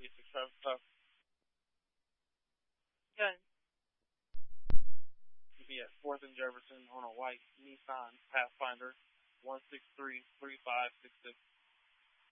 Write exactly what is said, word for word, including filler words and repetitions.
ninety-six Travis Tough. Good. You'll be at fourth and Jefferson on a white Nissan Pathfinder one six three three five six six.